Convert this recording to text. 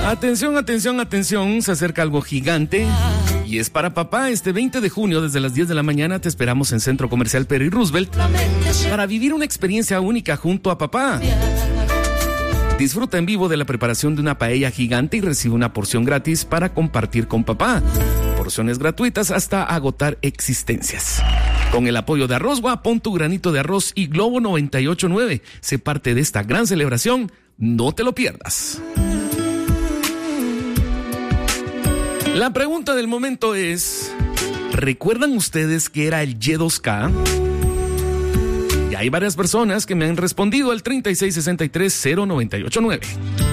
Atención, atención, atención, se acerca algo gigante y es para papá. Este 20 de junio desde las 10 de la mañana te esperamos en Centro Comercial Perry Roosevelt para vivir una experiencia única junto a papá. Disfruta en vivo de la preparación de una paella gigante y recibe una porción gratis para compartir con papá. Porciones gratuitas hasta agotar existencias. Con el apoyo de Arrozgua, pon tu granito de arroz y Globo 98.9. Sé parte de esta gran celebración. No te lo pierdas. La pregunta del momento es: ¿recuerdan ustedes qué era el Y2K? Y hay varias personas que me han respondido al 3663-0989.